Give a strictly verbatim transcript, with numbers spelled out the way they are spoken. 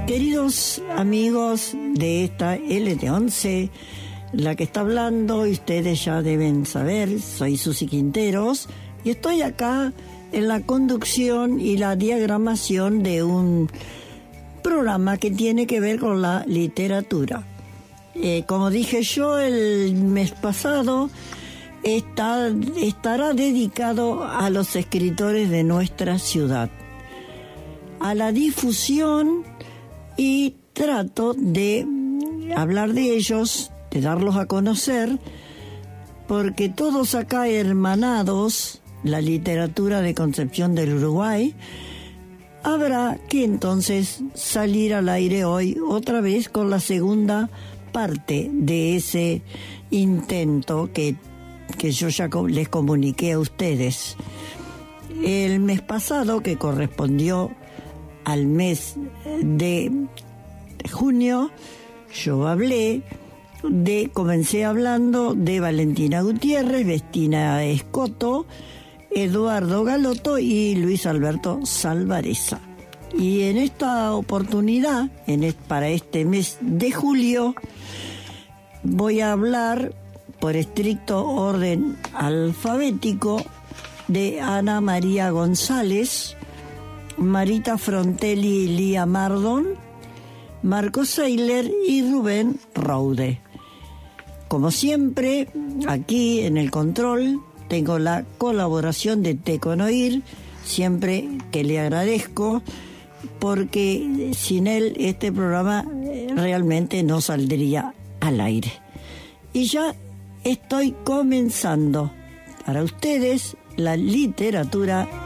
Queridos amigos de esta L T once, la que está hablando, y ustedes ya deben saber, soy Susi Quinteros, y estoy acá en la conducción y la diagramación de un programa que tiene que ver con la literatura. Eh, como dije yo el mes pasado, está, estará dedicado a los escritores de nuestra ciudad, a la difusión, y trato de hablar de ellos, de darlos a conocer, porque todos acá hermanados, la literatura de Concepción del Uruguay, habrá que entonces salir al aire hoy otra vez con la segunda parte de ese intento que, que yo ya les comuniqué a ustedes. El mes pasado, que correspondió al mes de junio, yo hablé de, comencé hablando de Valentina Gutiérrez, Vestina Escoto, Eduardo Galoto y Luis Alberto Salvareza. Y en esta oportunidad, en es, para este mes de julio, voy a hablar por estricto orden alfabético de Ana María González, Marita Frontelli, Lía Mardon, Marco Seiler y Rubén Raude. Como siempre, aquí en el control tengo la colaboración de Teconoir, siempre que le agradezco, porque sin él este programa realmente no saldría al aire. Y ya estoy comenzando para ustedes la literatura